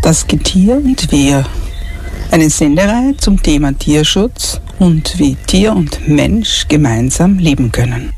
Das Getier und wir. Eine Sendereihe zum Thema Tierschutz und wie Tier und Mensch gemeinsam leben können.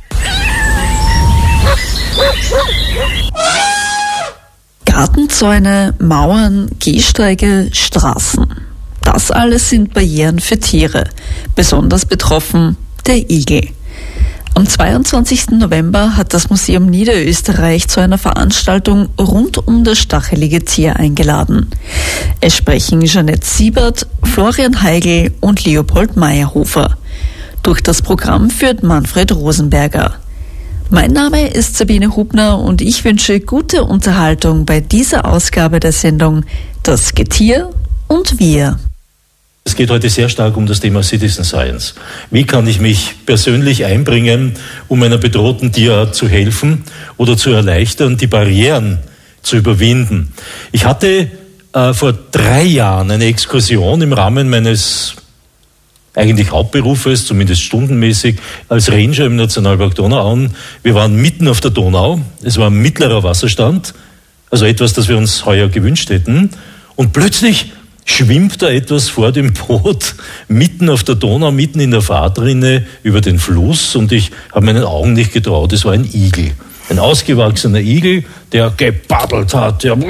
Gartenzäune, Mauern, Gehsteige, Straßen. Das alles sind Barrieren für Tiere. Besonders betroffen der Igel. Am 22. November hat das Museum Niederösterreich zu einer Veranstaltung rund um das stachelige Tier eingeladen. Es sprechen Jeanette Siebert, Florian Heigl und Leopold Meyerhofer. Durch das Programm führt Manfred Rosenberger. Mein Name ist Sabine Hubner und ich wünsche gute Unterhaltung bei dieser Ausgabe der Sendung Das Getier und wir. Es geht heute sehr stark um das Thema Citizen Science. Wie kann ich mich persönlich einbringen, um einer bedrohten Tierart zu helfen oder zu erleichtern, die Barrieren zu überwinden? Ich hatte vor 3 Jahren eine Exkursion im Rahmen meines eigentlich Hauptberufes, zumindest stundenmäßig, als Ranger im Nationalpark Donauauen. Wir waren mitten auf der Donau. Es war ein mittlerer Wasserstand, also etwas, das wir uns heuer gewünscht hätten. Und plötzlich schwimmt da etwas vor dem Boot, mitten auf der Donau, mitten in der Fahrtrinne über den Fluss, und ich habe meinen Augen nicht getraut. Es war ein Igel. Ein ausgewachsener Igel, der gepaddelt hat. Und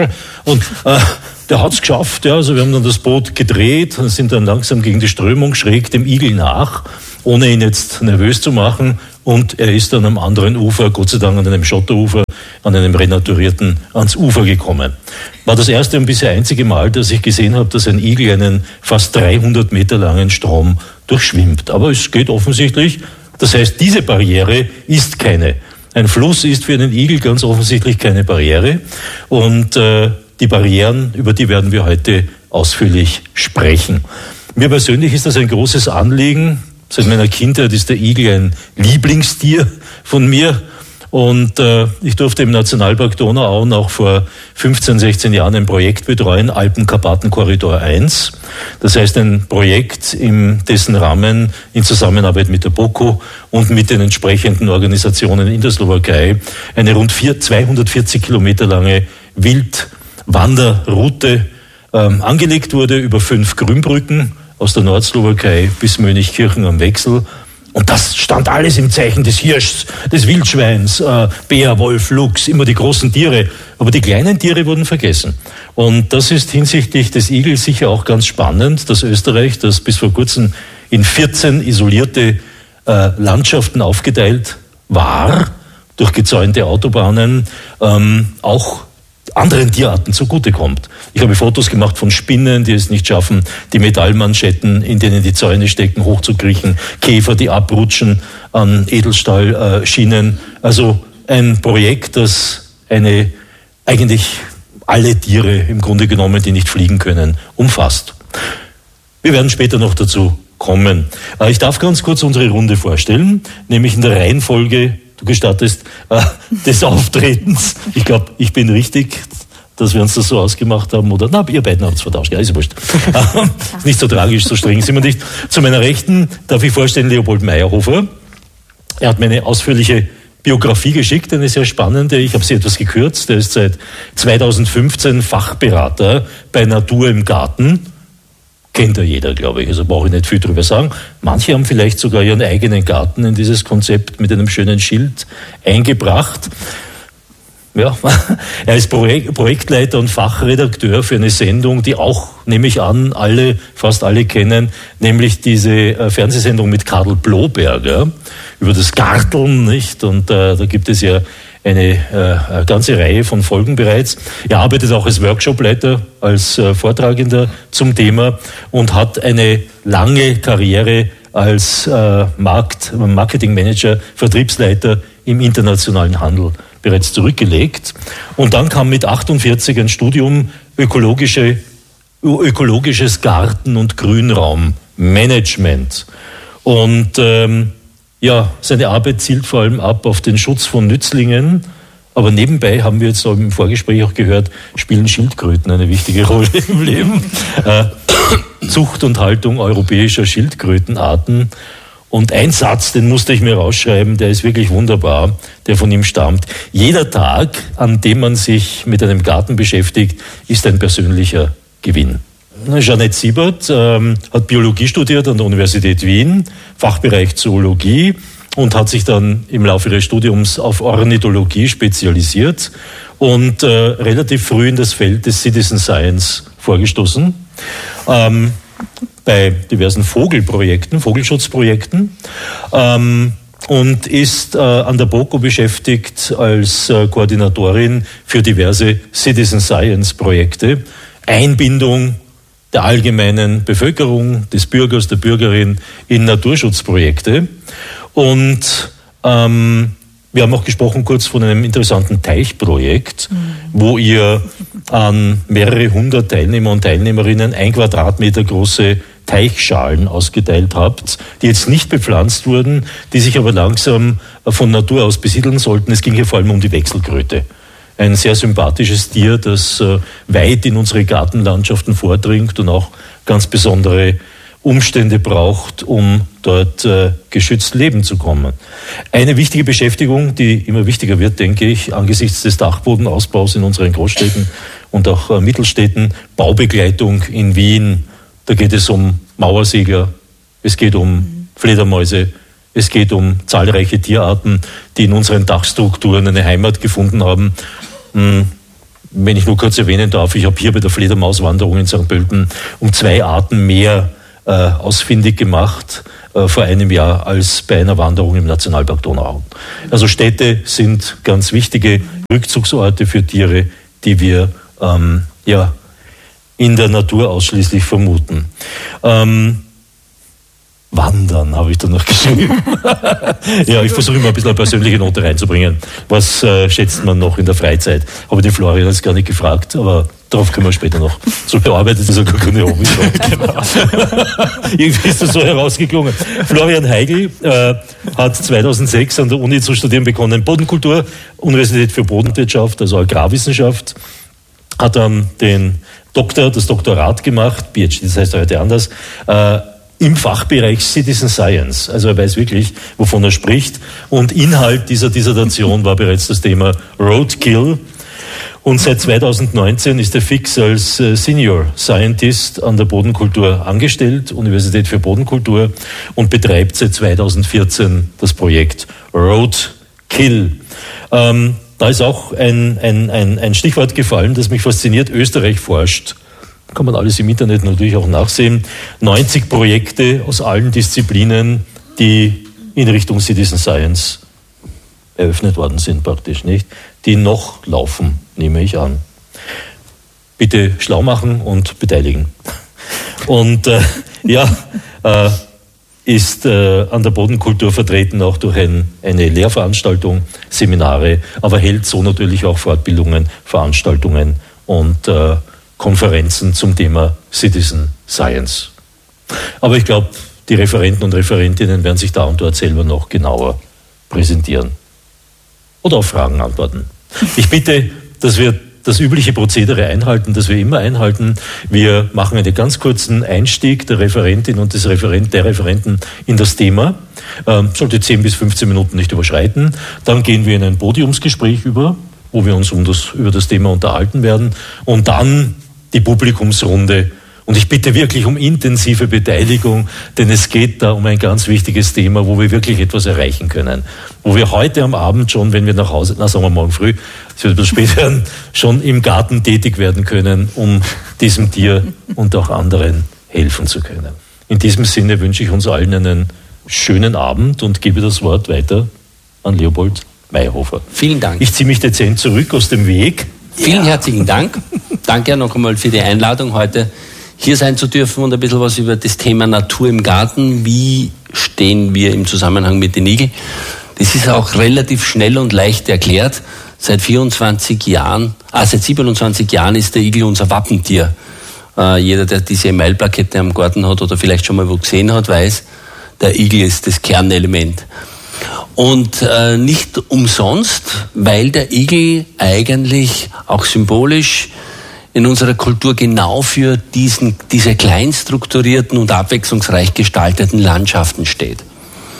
der hat es geschafft. Ja. Also wir haben dann das Boot gedreht und sind dann langsam gegen die Strömung schräg dem Igel nach, ohne ihn jetzt nervös zu machen. Und er ist dann am anderen Ufer, Gott sei Dank an einem Schotterufer, an einem renaturierten, ans Ufer gekommen. War das erste und bisher einzige Mal, dass ich gesehen habe, dass ein Igel einen fast 300 Meter langen Strom durchschwimmt. Aber es geht offensichtlich. Das heißt, diese Barriere ist keine. Ein Fluss ist für einen Igel ganz offensichtlich keine Barriere. Und die Barrieren, über die werden wir heute ausführlich sprechen. Mir persönlich ist das ein großes Anliegen. Seit meiner Kindheit ist der Igel ein Lieblingstier von mir. Und ich durfte im Nationalpark Donauauen auch vor 15, 16 Jahren ein Projekt betreuen, Alpen-Karpaten-Korridor 1. Das heißt ein Projekt, in dessen Rahmen in Zusammenarbeit mit der BOKU und mit den entsprechenden Organisationen in der Slowakei eine rund 240 Kilometer lange Wildwanderroute angelegt wurde über 5 Grünbrücken aus der Nordslowakei bis Mönchkirchen am Wechsel. Und das stand alles im Zeichen des Hirschs, des Wildschweins, Bär, Wolf, Luchs, immer die großen Tiere. Aber die kleinen Tiere wurden vergessen. Und das ist hinsichtlich des Igels sicher auch ganz spannend, dass Österreich, das bis vor kurzem in 14 isolierte Landschaften aufgeteilt war, durch gezäunte Autobahnen, auch anderen Tierarten zugutekommt. Ich habe Fotos gemacht von Spinnen, die es nicht schaffen, die Metallmanschetten, in denen die Zäune stecken, hochzukriegen, Käfer, die abrutschen an Edelstahlschienen. Also ein Projekt, das eigentlich alle Tiere im Grunde genommen, die nicht fliegen können, umfasst. Wir werden später noch dazu kommen. Ich darf ganz kurz unsere Runde vorstellen, nämlich in der Reihenfolge, du gestattest, des Auftretens. Ich glaube, ich bin richtig, dass wir uns das so ausgemacht haben. Oder, na, ihr beiden habt es vertauscht. Ja, ist wurscht. Nicht so tragisch, so streng sind wir nicht. Zu meiner Rechten darf ich vorstellen Leopold Meyerhofer. Er hat mir eine ausführliche Biografie geschickt, eine sehr spannende. Ich habe sie etwas gekürzt. Er ist seit 2015 Fachberater bei Natur im Garten. Kennt ja jeder, glaube ich, also brauche ich nicht viel drüber sagen. Manche haben vielleicht sogar ihren eigenen Garten in dieses Konzept mit einem schönen Schild eingebracht. Ja, er ist Projektleiter und Fachredakteur für eine Sendung, die auch, nehme ich an, fast alle kennen, nämlich diese Fernsehsendung mit Karl Bloberg, über das Garteln, nicht? Und da gibt es ja eine ganze Reihe von Folgen bereits. Er arbeitet auch als Workshopleiter, als Vortragender zum Thema und hat eine lange Karriere als Marketingmanager, Vertriebsleiter im internationalen Handel bereits zurückgelegt. Und dann kam mit 48 ein Studium ökologisches Garten- und Grünraummanagement. Und seine Arbeit zielt vor allem ab auf den Schutz von Nützlingen. Aber nebenbei, haben wir jetzt im Vorgespräch auch gehört, spielen Schildkröten eine wichtige Rolle im Leben. Zucht und Haltung europäischer Schildkrötenarten. Und ein Satz, den musste ich mir rausschreiben, der ist wirklich wunderbar, der von ihm stammt. Jeder Tag, an dem man sich mit einem Garten beschäftigt, ist ein persönlicher Gewinn. Jeanette Siebert hat Biologie studiert an der Universität Wien, Fachbereich Zoologie, und hat sich dann im Laufe ihres Studiums auf Ornithologie spezialisiert und relativ früh in das Feld des Citizen Science vorgestoßen. Bei diversen Vogelschutzprojekten und ist an der BOKU beschäftigt als Koordinatorin für diverse Citizen Science Projekte, Einbindung der allgemeinen Bevölkerung, des Bürgers, der Bürgerin in Naturschutzprojekte. Und wir haben auch gesprochen kurz von einem interessanten Teichprojekt, wo ihr an mehrere hundert Teilnehmer und Teilnehmerinnen 1 Quadratmeter große Teichschalen ausgeteilt habt, die jetzt nicht bepflanzt wurden, die sich aber langsam von Natur aus besiedeln sollten. Es ging hier vor allem um die Wechselkröte. Ein sehr sympathisches Tier, das weit in unsere Gartenlandschaften vordringt und auch ganz besondere Umstände braucht, um dort geschützt leben zu kommen. Eine wichtige Beschäftigung, die immer wichtiger wird, denke ich, angesichts des Dachbodenausbaus in unseren Großstädten und auch Mittelstädten, Baubegleitung in Wien. Da geht es um Mauersegler, es geht um Fledermäuse, es geht um zahlreiche Tierarten, die in unseren Dachstrukturen eine Heimat gefunden haben. Wenn ich nur kurz erwähnen darf, ich habe hier bei der Fledermauswanderung in St. Pölten um 2 Arten mehr ausfindig gemacht vor einem Jahr als bei einer Wanderung im Nationalpark Donauauen. Also Städte sind ganz wichtige Rückzugsorte für Tiere, die wir in der Natur ausschließlich vermuten. Wandern habe ich da noch geschrieben. Ja, ich versuche immer ein bisschen eine persönliche Note reinzubringen. Was schätzt man noch in der Freizeit? Habe den Florian jetzt gar nicht gefragt, aber darauf können wir später noch. So bearbeitet ist ja gar keine Hobby. Genau. Irgendwie ist das so herausgeklungen. Florian Heigl hat 2006 an der Uni zu studieren begonnen, Bodenkultur, Universität für Bodenwirtschaft, also Agrarwissenschaft, hat dann das Doktorat gemacht, PhD, das heißt heute anders, im Fachbereich Citizen Science. Also er weiß wirklich, wovon er spricht. Und Inhalt dieser Dissertation war bereits das Thema Roadkill. Und seit 2019 ist er fix als Senior Scientist an der Bodenkultur angestellt, Universität für Bodenkultur, und betreibt seit 2014 das Projekt Roadkill. Da ist auch ein Stichwort gefallen, das mich fasziniert. Österreich forscht. Kann man alles im Internet natürlich auch nachsehen. 90 Projekte aus allen Disziplinen, die in Richtung Citizen Science eröffnet worden sind, praktisch nicht, die noch laufen, nehme ich an. Bitte schlau machen und beteiligen. Und ist an der Bodenkultur vertreten, auch durch eine Lehrveranstaltung, Seminare, aber hält so natürlich auch Fortbildungen, Veranstaltungen und Konferenzen zum Thema Citizen Science. Aber ich glaube, die Referenten und Referentinnen werden sich da und dort selber noch genauer präsentieren oder auf Fragen antworten. Ich bitte, dass wir das übliche Prozedere einhalten, das wir immer einhalten. Wir machen einen ganz kurzen Einstieg der Referentin und der Referenten in das Thema. Sollte 10 bis 15 Minuten nicht überschreiten. Dann gehen wir in ein Podiumsgespräch über, wo wir uns über das Thema unterhalten werden. Und dann die Publikumsrunde. Und ich bitte wirklich um intensive Beteiligung, denn es geht da um ein ganz wichtiges Thema, wo wir wirklich etwas erreichen können. Wo wir heute am Abend schon, wenn wir nach Hause, sagen wir morgen früh, es wird ein bisschen spät werden, schon im Garten tätig werden können, um diesem Tier und auch anderen helfen zu können. In diesem Sinne wünsche ich uns allen einen schönen Abend und gebe das Wort weiter an Leopold Mayhofer. Vielen Dank. Ich ziehe mich dezent zurück aus dem Weg. Vielen herzlichen Dank. Danke noch einmal für die Einladung, heute hier sein zu dürfen und ein bisschen was über das Thema Natur im Garten. Wie stehen wir im Zusammenhang mit den Igeln? Das ist auch relativ schnell und leicht erklärt. Seit 27 Jahren ist der Igel unser Wappentier. Jeder, der diese Emailplakette am Garten hat oder vielleicht schon mal wo gesehen hat, weiß, der Igel ist das Kernelement. Und nicht umsonst, weil der Igel eigentlich auch symbolisch in unserer Kultur genau für diese klein strukturierten und abwechslungsreich gestalteten Landschaften steht.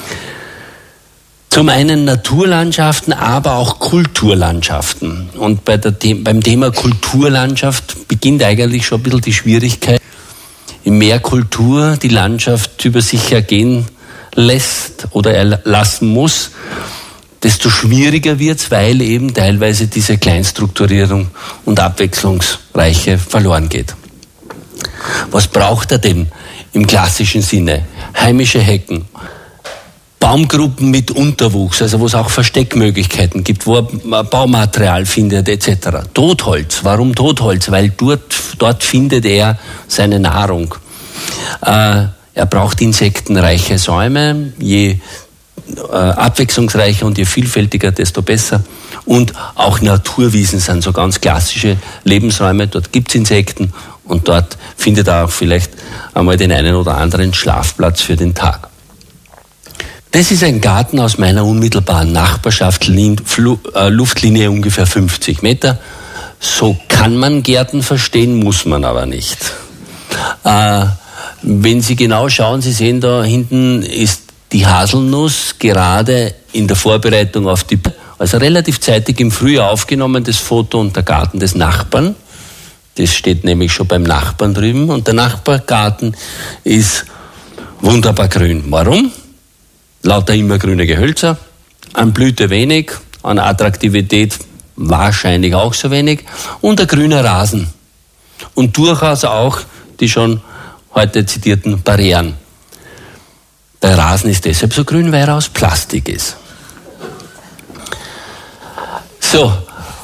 Zum einen Naturlandschaften, aber auch Kulturlandschaften. Und beim Thema Kulturlandschaft beginnt eigentlich schon ein bisschen die Schwierigkeit. Je mehr Kultur die Landschaft über sich ergehen lässt oder erlassen muss, desto schwieriger wird es, weil eben teilweise diese Kleinstrukturierung und Abwechslungsreiche verloren geht. Was braucht er denn im klassischen Sinne? Heimische Hecken, Baumgruppen mit Unterwuchs, also wo es auch Versteckmöglichkeiten gibt, wo er Baumaterial findet etc. Totholz, warum Totholz? Weil dort findet er seine Nahrung. Er braucht insektenreiche Säume, je abwechslungsreicher und je vielfältiger, desto besser. Und auch Naturwiesen sind so ganz klassische Lebensräume. Dort gibt es Insekten und dort findet er auch vielleicht einmal den einen oder anderen Schlafplatz für den Tag. Das ist ein Garten aus meiner unmittelbaren Nachbarschaft, Luftlinie ungefähr 50 Meter. So kann man Gärten verstehen, muss man aber nicht. Wenn Sie genau schauen, Sie sehen da hinten ist die Haselnuss gerade in der Vorbereitung auf die, also relativ zeitig im Frühjahr aufgenommen, das Foto und der Garten des Nachbarn. Das steht nämlich schon beim Nachbarn drüben und der Nachbargarten ist wunderbar grün. Warum? Lauter immergrüne Gehölzer, an Blüte wenig, an Attraktivität wahrscheinlich auch so wenig und ein grüner Rasen. Und durchaus auch die schon heute zitierten Barrieren. Der Rasen ist deshalb so grün, weil er aus Plastik ist. So,